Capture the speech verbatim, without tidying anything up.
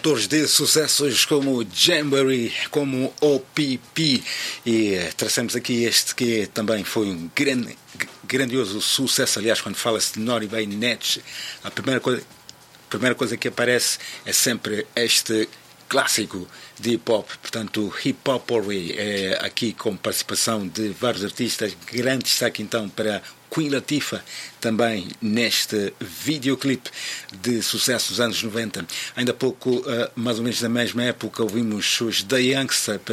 autores de sucessos como Jamboree, como O P P, e traçamos aqui este que também foi um grande, grandioso sucesso. Aliás, quando fala-se de Naughty by Nature, a primeira coisa, a primeira coisa que aparece é sempre este clássico de hip-hop, portanto Hip-Hoppery, é aqui com participação de vários artistas. Grande destaque então para Queen Latifah, também neste videoclipe de sucesso dos anos noventa. Ainda há pouco, uh, mais ou menos na mesma época, ouvimos os The Youngster,